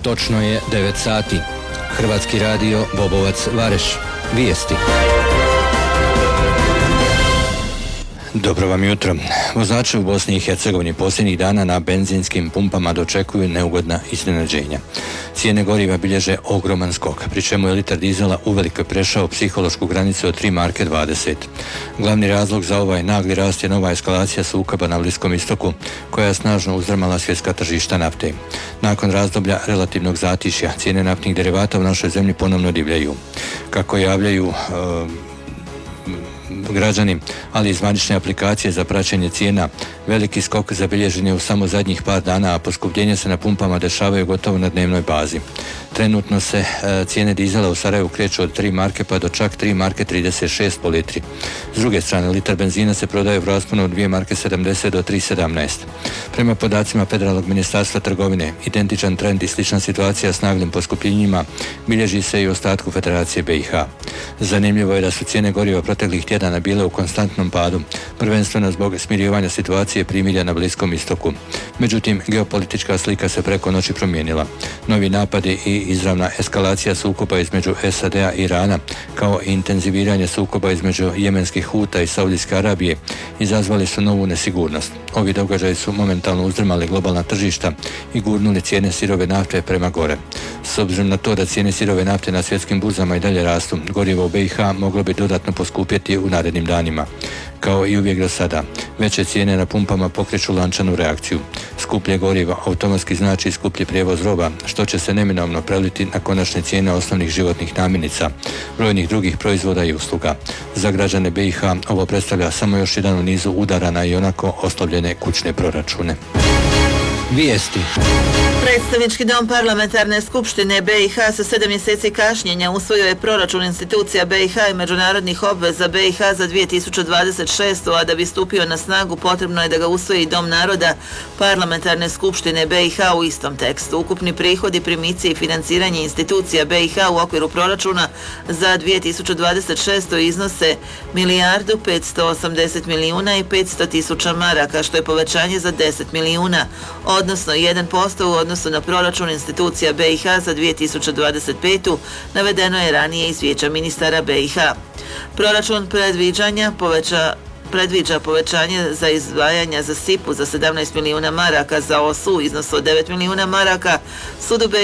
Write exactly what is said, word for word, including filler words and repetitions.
Točno je devet sati. Hrvatski radio Bobovac Vareš. Vijesti. Dobro vam jutro. Vozači u Bosni i Hercegovini posljednjih dana na benzinskim pumpama dočekuju neugodna iznenađenja. Cijene goriva bilježe ogroman skok, pri čemu je litar dizela uveliko prešao psihološku granicu od tri marke dvadeset. Glavni razlog za ovaj nagli rast je nova eskalacija sukoba na Bliskom istoku, koja je snažno uzdrmala svjetska tržišta nafte. Nakon razdoblja relativnog zatišja, cijene naftnih derivata u našoj zemlji ponovno divljaju. Kako javljaju uh, građani, ali i zvanične aplikacije za praćenje cijena, veliki skok zabilježen je u samo zadnjih par dana, a poskupljenje se na pumpama dešavaju gotovo na dnevnoj bazi. Trenutno se e, cijene dizela u Sarajevu kreću od tri marke pa do čak tri marke trideset šest po litri. S druge strane, litar benzina se prodaje u rasponu od dvije marke sedamdeset do tri sedamnaest. Prema podacima Federalnog ministarstva trgovine, identičan trend i slična situacija s naglim poskupljenjima bilježi se i u ostatku Federacije B i H. Zanimljivo je da su cijene goriva proteklih tjedana bile u konstantnom padu, prvenstveno zbog smirivanja situacije primirja na Bliskom istoku. Međutim, geopolitička slika se preko noći promijenila. Novi napadi i izravna eskalacija sukoba između S A D-a i Irana, kao i intenziviranje sukoba između jemenskih Huta i Saudijske Arabije, izazvali su novu nesigurnost. Ovi događaji su momentalno uzdrmali globalna tržišta i gurnuli cijene sirove nafte prema gore. S obzirom na to da cijene sirove nafte na svjetskim burzama i dalje rastu, gorivo u B i H moglo bi dodatno poskupjeti u narednim danima. Kao i uvijek do sada, veće cijene na pumpama pokreću lančanu reakciju. Skuplje gorivo automatski znači skuplji prijevoz roba, što će se neminovno preliti na konačne cijene osnovnih životnih namirnica, brojnih drugih proizvoda i usluga. Za građane B i H ovo predstavlja samo još jedan u nizu udara na ionako oslovljene kućne proračune. Vijesti. Predstavnički dom parlamentarne skupštine B i H sa sedam mjeseci kašnjenja usvojio je proračun institucija B i H i međunarodnih obveza B i H za dvije tisuće dvadeset šestu. a da bi stupio na snagu potrebno je da ga usvoji i Dom naroda parlamentarne skupštine B i H u istom tekstu. Ukupni prihodi, primici i financiranje institucija B i H u okviru proračuna za dvije tisuće dvadeset šestu. iznose milijardu petsto osamdeset milijuna i petsto tisuća maraka, što je povećanje za deset milijuna, odnosno jedan posto u odnosu na proračun institucija B i H za dvije tisuće dvadeset petu. navedeno je ranije iz Vijeća ministara B i H. Proračun predviđanja poveća predviđa povećanje za izdvajanja za S I P-u za sedamnaest milijuna maraka, za O S U iznos od devet milijuna maraka, Sudu B